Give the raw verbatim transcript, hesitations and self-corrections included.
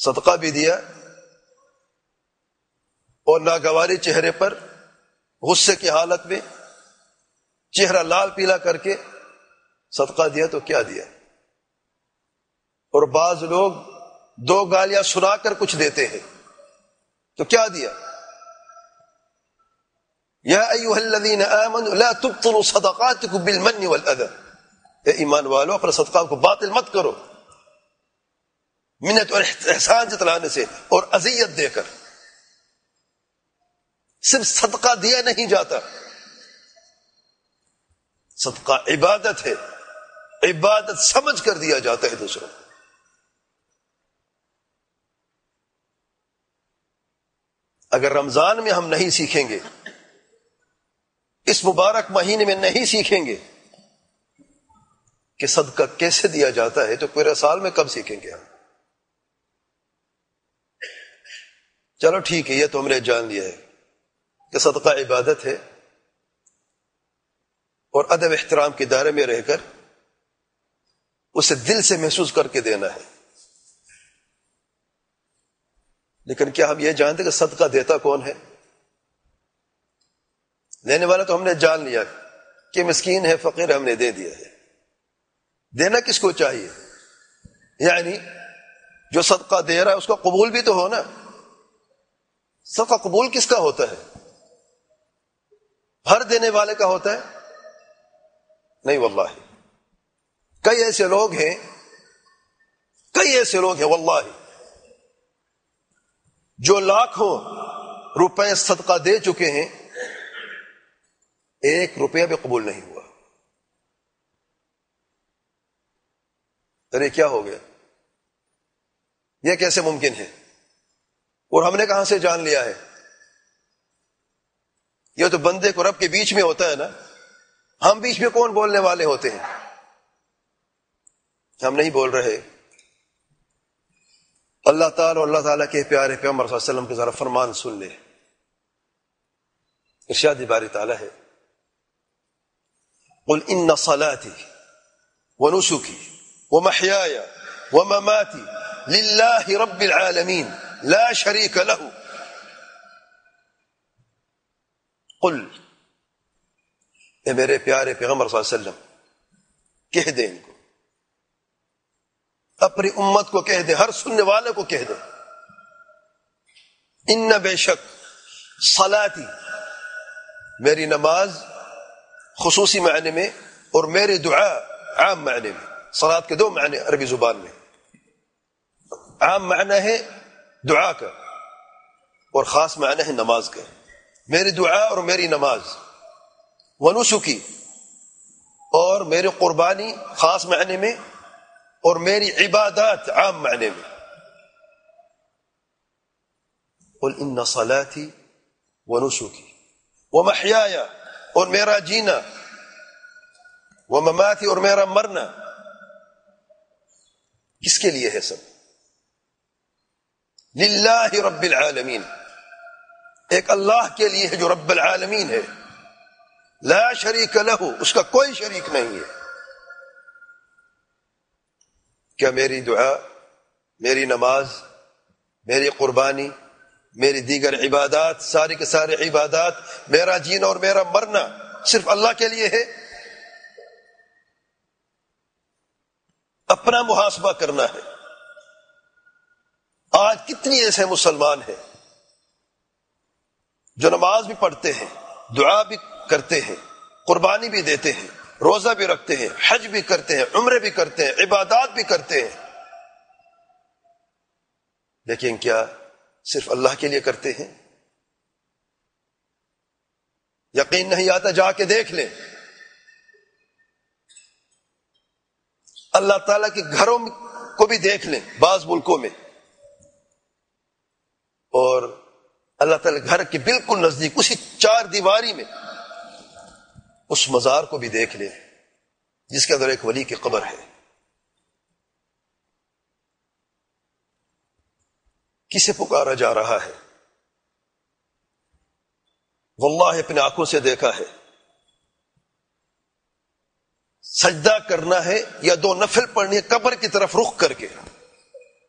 صدقہ بھی دیا اور ناگواری چہرے پر غصے کی حالت میں چہرہ لال پیلا کر کے صدقہ دیا تو کیا دیا؟ اور بعض لوگ دو گالیاں سنا کر کچھ دیتے ہیں تو کیا دیا؟ یا ایھا الذین آمنوا لا تبطلوا صدقاتکم بالمن والاذى، اے ایمان والو اپنے صدقات کو باطل مت کرو منت اور احسان جتلانے سے اور اذیت دے کر۔ صرف صدقہ دیا نہیں جاتا، صدقہ عبادت ہے، عبادت سمجھ کر دیا جاتا ہے دوسروں کو۔ اگر رمضان میں ہم نہیں سیکھیں گے، اس مبارک مہینے میں نہیں سیکھیں گے کہ صدقہ کیسے دیا جاتا ہے، تو پورے سال میں کب سیکھیں گے ہم؟ چلو ٹھیک ہے، یہ تو ہم نے جان لیا ہے کہ صدقہ عبادت ہے اور ادب احترام کے دائرے میں رہ کر اسے دل سے محسوس کر کے دینا ہے۔ لیکن کیا ہم یہ جانتے کہ صدقہ دیتا کون ہے؟ لینے والا تو ہم نے جان لیا کہ مسکین ہے، فقیر ہے، ہم نے دے دیا ہے۔ دینا کس کو چاہیے؟ یعنی جو صدقہ دے رہا ہے اس کا قبول بھی تو ہونا۔ صدقہ قبول کس کا ہوتا ہے؟ ہر دینے والے کا ہوتا ہے؟ نہیں واللہ، کئی ایسے لوگ ہیں کئی ایسے لوگ ہیں واللہ جو لاکھوں روپے صدقہ دے چکے ہیں، ایک روپیہ بھی قبول نہیں ہوا۔ ارے کیا ہو گیا؟ یہ کیسے ممکن ہے؟ اور ہم نے کہاں سے جان لیا ہے؟ یہ تو بندے کو رب کے بیچ میں ہوتا ہے نا، ہم بیچ میں کون بولنے والے ہوتے ہیں؟ ہم نہیں بول رہے۔ اللہ تعالیٰ اور اللہ تعالیٰ کے پیارے پیغمبر صلی اللہ علیہ وسلم کے ذرا فرمان سن لے۔ ارشاد باری تعالیٰ ہے، قل ان صلاتي ونسكي ومحياي ومماتي لله رب العالمين لا شريك له۔ قل، اے میرے پیارے پیغمبر صلی اللہ علیہ وسلم کہہ دیں ان کو، اپنی امت کو کہہ دے، ہر سننے والے کو کہہ دے، ان بے شک صلاتی، میری نماز خصوصی معنی میں اور میری دعا عام معنی میں۔ صلاۃ کے دو معنی عربی زبان میں، عام معنی ہے دعا کا اور خاص معنی ہے نماز کا۔ میری دعا اور میری نماز، ونسکی، اور میری قربانی خاص معنی میں اور میری عبادات عام معنی میں۔ قل ان صلاتی ونسکی ومحیاي، اور میرا جینا، ومماتی، اور میرا مرنا، کس کے لیے ہے سب؟ للہ رب العالمین، ایک اللہ کے لیے ہے جو رب العالمین ہے، لا شریک لہ، اس کا کوئی شریک نہیں ہے۔ کیا میری دعا، میری نماز، میری قربانی، میری دیگر عبادات، ساری کے سارے عبادات، میرا جینا اور میرا مرنا صرف اللہ کے لیے ہے؟ اپنا محاسبہ کرنا ہے۔ آج کتنی ایسے مسلمان ہیں جو نماز بھی پڑھتے ہیں، دعا بھی کرتے ہیں، قربانی بھی دیتے ہیں، روزہ بھی رکھتے ہیں، حج بھی کرتے ہیں، عمرے بھی کرتے ہیں، عبادات بھی کرتے ہیں، لیکن کیا صرف اللہ کے لیے کرتے ہیں؟ یقین نہیں آتا؟ جا کے دیکھ لیں، اللہ تعالیٰ کے گھروں کو بھی دیکھ لیں بعض ملکوں میں، اور اللہ تعالیٰ گھر کے بالکل نزدیک اسی چار دیواری میں اس مزار کو بھی دیکھ لیں جس کے اندر ایک ولی کی قبر ہے۔ کسے پکارا جا رہا ہے؟ واللہ اپنے آنکھوں سے دیکھا ہے۔ سجدہ کرنا ہے یا دو نفل پڑھنی ہے قبر کی طرف رخ کر کے،